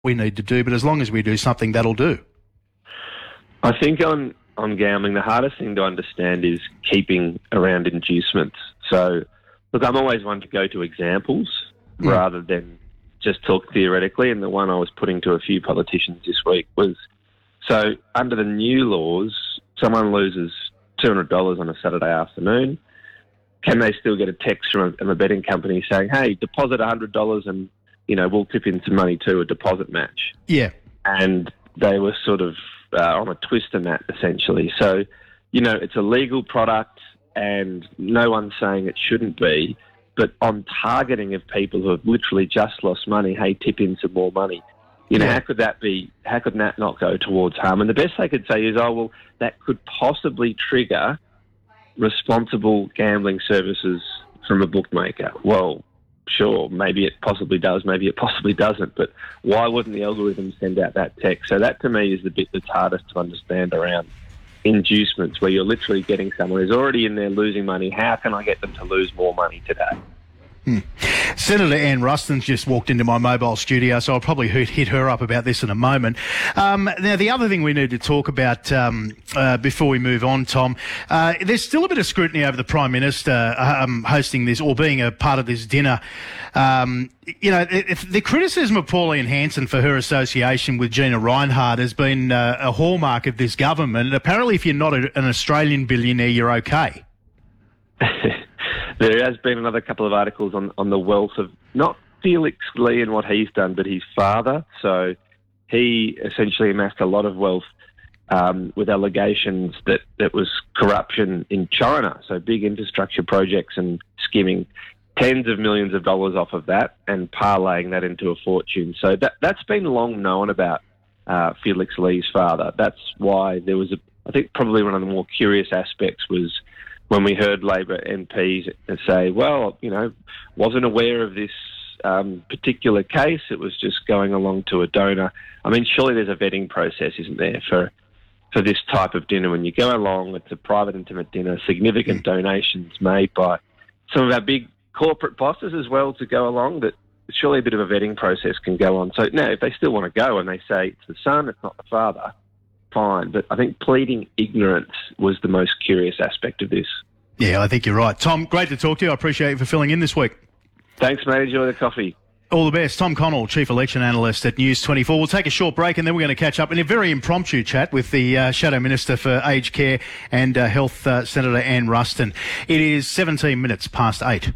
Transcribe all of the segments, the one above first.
we need to do, but as long as we do something, that'll do. I think on gambling, the hardest thing to understand is keeping around inducements. So, look, I'm always one to go to examples rather than just talk theoretically, and the one I was putting to a few politicians this week was, so under the new laws, someone loses $200 on a Saturday afternoon. Can they still get a text from a betting company saying, hey, deposit $100 and, we'll tip in some money to a deposit match? Yeah. And they were sort of on a twist in that, essentially. So, it's a legal product and no one's saying it shouldn't be, but on targeting of people who have literally just lost money, hey, tip in some more money. How could that not go towards harm? And the best they could say is, that could possibly trigger responsible gambling services from a bookmaker. Well, sure, maybe it possibly does, maybe it possibly doesn't, but why wouldn't the algorithm send out that text? So that to me is the bit that's hardest to understand around inducements, where you're literally getting someone who's already in there losing money. How can I get them to lose more money today? Senator Ann Ruston's just walked into my mobile studio, so I'll probably hit her up about this in a moment. Now, the other thing we need to talk about before we move on, Tom, there's still a bit of scrutiny over the Prime Minister hosting this or being a part of this dinner. The criticism of Pauline Hanson for her association with Gina Rinehart has been a hallmark of this government. Apparently, if you're not an Australian billionaire, you're okay. There has been another couple of articles on the wealth of not Felix Lee and what he's done, but his father. So he essentially amassed a lot of wealth with allegations that was corruption in China. So big infrastructure projects and skimming tens of millions of dollars off of that and parlaying that into a fortune. So that's been long known about Felix Lee's father. That's why there was I think probably one of the more curious aspects was when we heard Labor MPs say, wasn't aware of this particular case, it was just going along to a donor. I mean, surely there's a vetting process, isn't there, for this type of dinner? When you go along, it's a private, intimate dinner, significant donations made by some of our big corporate bosses as well to go along, that surely a bit of a vetting process can go on. So now, if they still want to go and they say it's the son, it's not the father, fine. But I think pleading ignorance was the most curious aspect of this. Yeah, I think you're right. Tom, great to talk to you. I appreciate you for filling in this week. Thanks, mate. Enjoy the coffee. All the best. Tom Connell, Chief Election Analyst at News 24. We'll take a short break and then we're going to catch up in a very impromptu chat with the Shadow Minister for Aged Care and Health, Senator Ann Ruston. It is 17 minutes past 8.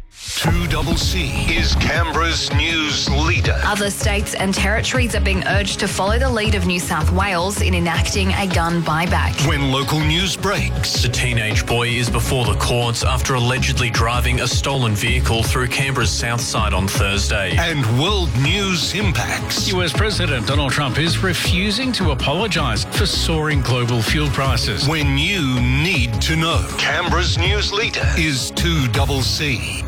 2CC is Canberra's news leader. Other states and territories are being urged to follow the lead of New South Wales in enacting a gun buyback. When local news breaks. The teenage boy is before the courts after allegedly driving a stolen vehicle through Canberra's south side on Thursday. And world news impacts. US President Donald Trump is refusing to apologise for soaring global fuel prices. When you need to know. Canberra's news leader is 2CC.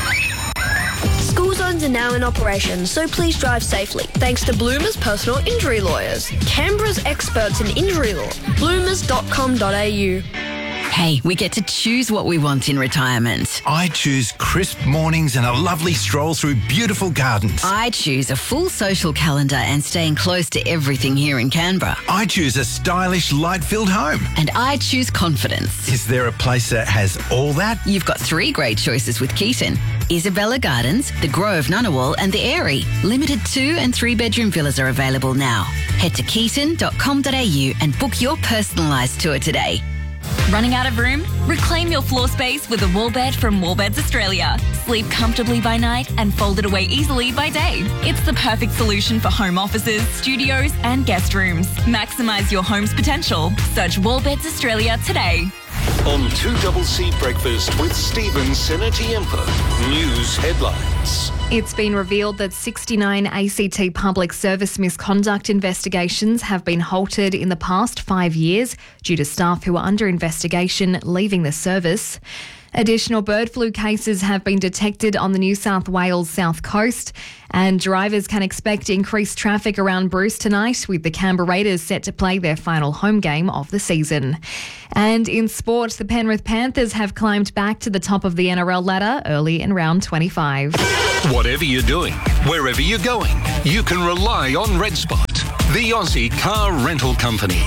School zones are now in operation, so please drive safely. Thanks to Bloomer's personal injury lawyers, Canberra's experts in injury law. bloomers.com.au. Hey, we get to choose what we want in retirement. I choose crisp mornings and a lovely stroll through beautiful gardens. I choose a full social calendar and staying close to everything here in Canberra. I choose a stylish, light-filled home. And I choose confidence. Is there a place that has all that? You've got 3 great choices with Keaton. Isabella Gardens, the Grove Ngunnawal and the Airy. Limited 2 and 3 bedroom villas are available now. Head to keaton.com.au and book your personalised tour today. Running out of room? Reclaim your floor space with a wall bed from Wallbeds Australia. Sleep comfortably by night and fold it away easily by day. It's the perfect solution for home offices, studios and guest rooms. Maximise your home's potential. Search Wallbeds Australia today. On 2CC Breakfast with Stephen Senatiempo. News headlines. It's been revealed that 69 ACT public service misconduct investigations have been halted in the past 5 years due to staff who are under investigation leaving the service. Additional bird flu cases have been detected on the New South Wales south coast, and drivers can expect increased traffic around Bruce tonight, with the Canberra Raiders set to play their final home game of the season. And in sport, the Penrith Panthers have climbed back to the top of the NRL ladder early in round 25. Whatever you're doing, wherever you're going, you can rely on Red Spot, the Aussie car rental company.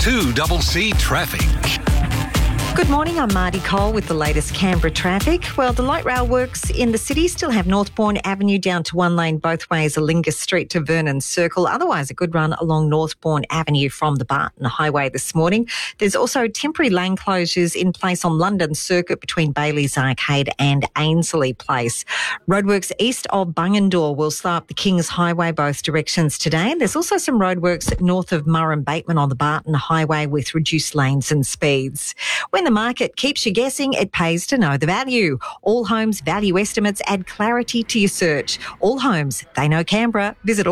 2CC Traffic. Good morning, I'm Marty Cole with the latest Canberra traffic. Well, the light rail works in the city still have Northbourne Avenue down to one lane both ways, Alinga Street to Vernon Circle. Otherwise, a good run along Northbourne Avenue from the Barton Highway this morning. There's also temporary lane closures in place on London Circuit between Bailey's Arcade and Ainslie Place. Roadworks east of Bungendore will slow up the Kings Highway both directions today. And there's also some roadworks north of Murrum Bateman on the Barton Highway with reduced lanes and speeds. When the market keeps you guessing, it pays to know the value. All Homes value estimates add clarity to your search. All Homes, they know Canberra. Visit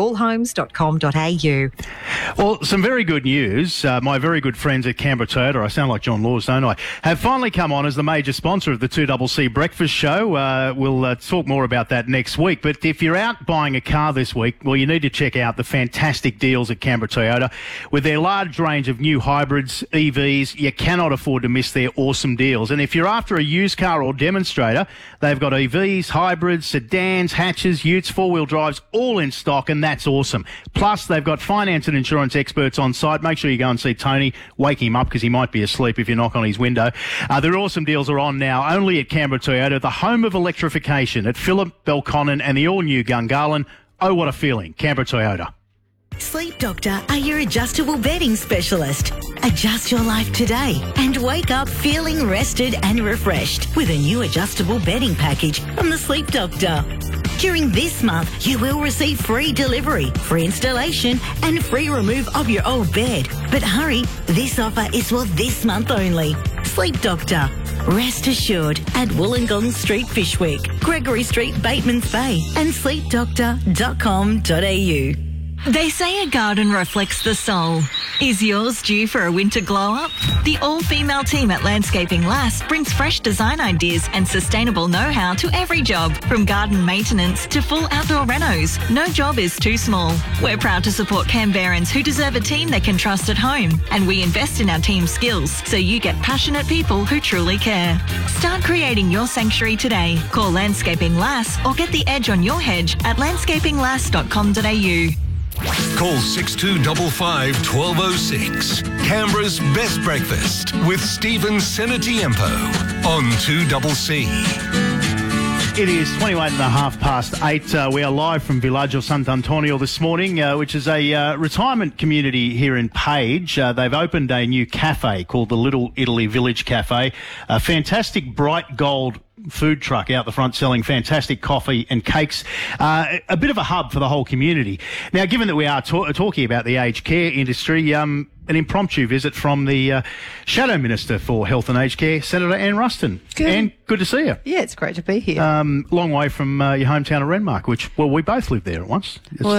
allhomes.com.au. Well, some very good news. My very good friends at Canberra Toyota, I sound like John Laws, don't I, have finally come on as the major sponsor of the 2CC Breakfast Show. We'll talk more about that next week. But if you're out buying a car this week, well, you need to check out the fantastic deals at Canberra Toyota. With their large range of new hybrids, EVs, you cannot afford to miss their awesome deals. And if you're after a used car or demonstrator, they've got EVs, hybrids, sedans, hatches, utes, four-wheel drives, all in stock, and that's awesome. Plus, they've got finance and insurance experts on site. Make sure you go and see Tony. Wake him up because he might be asleep if you knock on his window. Their awesome deals are on now, only at Canberra Toyota, the home of electrification at Phillip, Belconnen and the all-new Gungahlin. Oh, what a feeling. Canberra Toyota. Sleep Doctor are your adjustable bedding specialist. Adjust your life today and wake up feeling rested and refreshed with a new adjustable bedding package from the Sleep Doctor. During this month, you will receive free delivery, free installation and free remove of your old bed. But hurry, this offer is for this month only. Sleep Doctor. Rest assured at Wollongong Street, Fishwick, Gregory Street, Batemans Bay and sleepdoctor.com.au. They say a garden reflects the soul. Is yours due for a winter glow-up? The all-female team at Landscaping Lass brings fresh design ideas and sustainable know-how to every job, from garden maintenance to full outdoor renos. No job is too small. We're proud to support Canberrans who deserve a team they can trust at home, and we invest in our team's skills so you get passionate people who truly care. Start creating your sanctuary today. Call Landscaping Lass or get the edge on your hedge at landscapinglass.com.au. Call 6255 1206. Canberra's best breakfast with Stephen Senatiempo on 2CC. It is 8:08. We are live from Villaggio Sant'Antonio this morning, which is a retirement community here in Page. They've opened a new cafe called the Little Italy Village Cafe. A fantastic bright gold food truck out the front selling fantastic coffee and cakes. A bit of a hub for the whole community. Now, given that we are talking about the aged care industry, an impromptu visit from the Shadow Minister for Health and Aged Care, Senator Anne Ruston. Good. Anne, good to see you. Yeah, it's great to be here. Long way from your hometown of Renmark, which, well, we both lived there at once.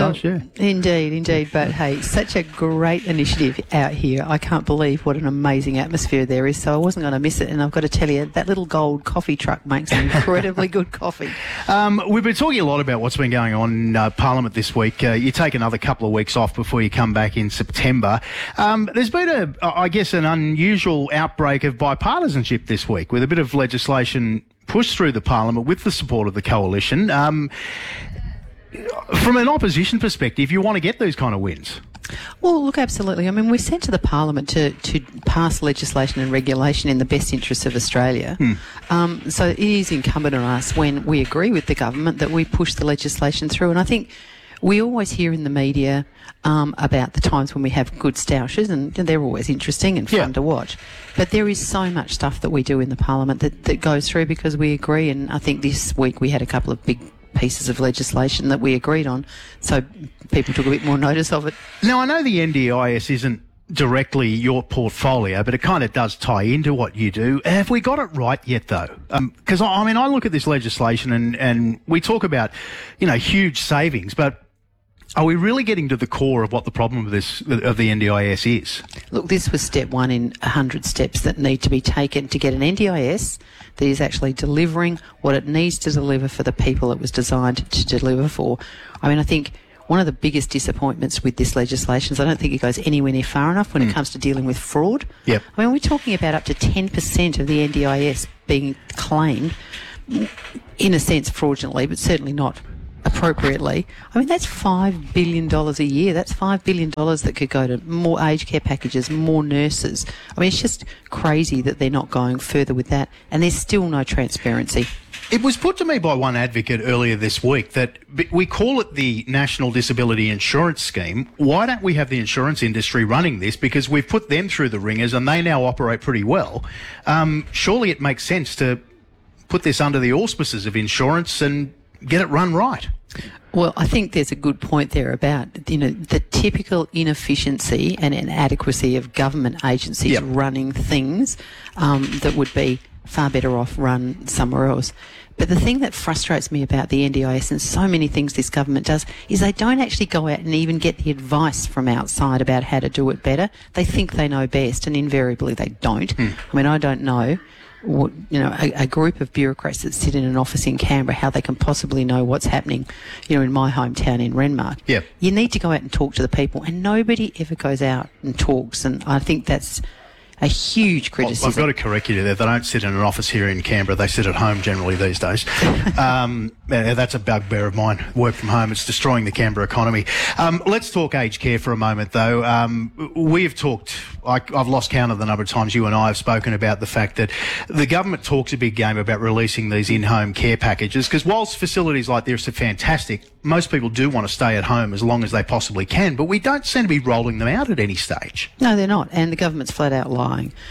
Indeed. But hey, such a great initiative out here. I can't believe what an amazing atmosphere there is. So I wasn't going to miss it. And I've got to tell you, that little gold coffee truck makes an incredibly good coffee. We've been talking a lot about what's been going on in Parliament this week. You take another couple of weeks off before you come back in September. There's been, an unusual outbreak of bipartisanship this week with a bit of legislation pushed through the Parliament with the support of the Coalition. From an opposition perspective, you want to get these kind of wins. Well, look, absolutely. I mean, we're sent to the Parliament to pass legislation and regulation in the best interests of Australia. So it is incumbent on us, when we agree with the government, that we push the legislation through. And I think we always hear in the media about the times when we have good stoushes, and they're always interesting and fun to watch. But there is so much stuff that we do in the Parliament that goes through because we agree. And I think this week we had a couple of big pieces of legislation that we agreed on, so people took a bit more notice of it. Now, I know the NDIS isn't directly your portfolio, but it kind of does tie into what you do. Have we got it right yet, though? Because, I look at this legislation and we talk about, huge savings, but Are we really getting to the core of what the problem of the NDIS is? Look, this was step one in 100 steps that need to be taken to get an NDIS that is actually delivering what it needs to deliver for the people it was designed to deliver for. I mean, I think one of the biggest disappointments with this legislation is I don't think it goes anywhere near far enough when it comes to dealing with fraud. Yep. I mean, we're talking about up to 10% of the NDIS being claimed, in a sense fraudulently, but certainly not appropriately. I mean, that's $5 billion a year. That's $5 billion that could go to more aged care packages, more nurses. I mean, it's just crazy that they're not going further with that, and there's still no transparency. It was put to me by one advocate earlier this week that we call it the National Disability Insurance Scheme. Why don't we have the insurance industry running this? Because we've put them through the ringers and they now operate pretty well. Surely it makes sense to put this under the auspices of insurance and get it run right. Well, I think there's a good point there about, the typical inefficiency and inadequacy of government agencies running things that would be far better off run somewhere else. But the thing that frustrates me about the NDIS and so many things this government does is they don't actually go out and even get the advice from outside about how to do it better. They think they know best, and invariably they don't. I mean, I don't know what, a group of bureaucrats that sit in an office in Canberra, how they can possibly know what's happening, in my hometown in Renmark. Yeah. You need to go out and talk to the people, and nobody ever goes out and talks, and I think that's a huge criticism. I've got to correct you there. They don't sit in an office here in Canberra. They sit at home generally these days. That's a bugbear of mine. Work from home. It's destroying the Canberra economy. Let's talk aged care for a moment, though. We've talked, I've lost count of the number of times you and I have spoken about the fact that the government talks a big game about releasing these in-home care packages, because whilst facilities like this are fantastic, most people do want to stay at home as long as they possibly can, but we don't seem to be rolling them out at any stage. No, they're not, and the government's flat out lying.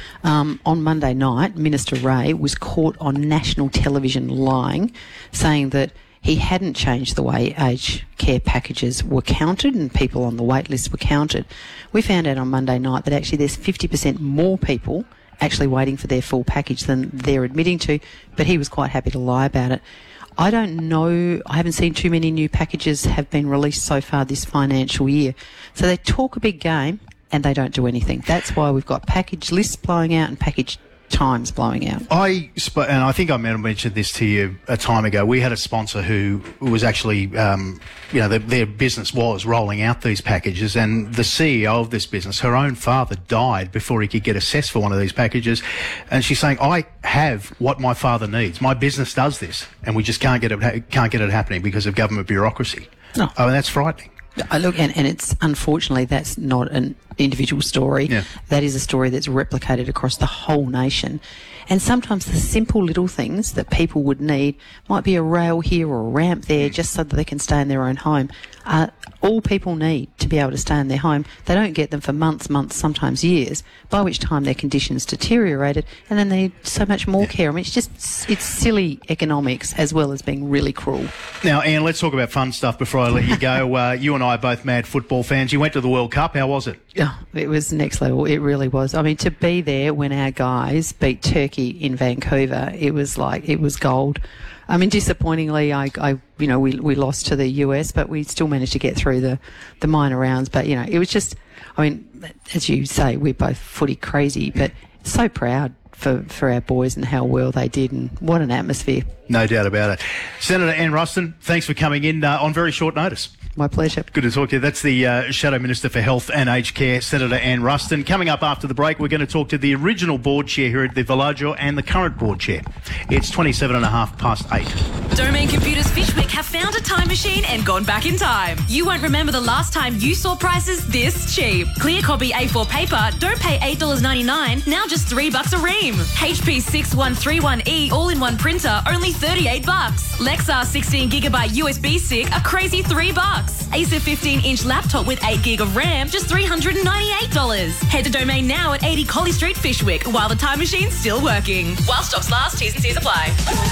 On Monday night, Minister Ray was caught on national television lying, saying that he hadn't changed the way aged care packages were counted and people on the wait list were counted. We found out on Monday night that actually there's 50% more people actually waiting for their full package than they're admitting to, but he was quite happy to lie about it. I don't know, I haven't seen too many new packages have been released so far this financial year. So they talk a big game and they don't do anything. That's why we've got package lists blowing out and package times blowing out. And I think I mentioned this to you a time ago. We had a sponsor who was actually, their business was rolling out these packages, and the CEO of this business, her own father died before he could get assessed for one of these packages. And she's saying, I have what my father needs. My business does this, and we just can't get it happening because of government bureaucracy. No. I mean, that's frightening. Look, and it's unfortunately that's not an individual story. Yeah. That is a story that's replicated across the whole nation. And sometimes the simple little things that people would need might be a rail here or a ramp there just so that they can stay in their own home. All people need to be able to stay in their home. They don't get them for months, sometimes years, by which time their conditions deteriorated, and then they need so much more care. I mean, it's silly economics as well as being really cruel. Now, Ian, let's talk about fun stuff before I let you go. You and I are both mad football fans. You went to the World Cup. How was it? Oh, it was next level. It really was. I mean, to be there when our guys beat Turkey in Vancouver, it was gold. I mean, disappointingly, we lost to the US, but we still managed to get through the minor rounds. But, it was just, I mean, as you say, we're both footy crazy, but so proud for our boys and how well they did, and what an atmosphere. No doubt about it. Senator Anne Ruston, thanks for coming in on very short notice. My pleasure. Good to talk to you. That's the Shadow Minister for Health and Aged Care, Senator Anne Ruston. Coming up after the break, we're going to talk to the original board chair here at the Villaggio and the current board chair. It's 8:27. Domain Computers Fishwick have found a time machine and gone back in time. You won't remember the last time you saw prices this cheap. Clear copy A4 paper, don't pay $8.99, now just $3 a ream. HP 6131E all-in-one printer, only $38. Lexar 16GB USB stick, a crazy $3. Acer 15-inch laptop with 8GB of RAM, just $398. Head to Domain now at 80 Collie Street, Fishwick, while the time machine's still working. While stocks last, T's and C's apply.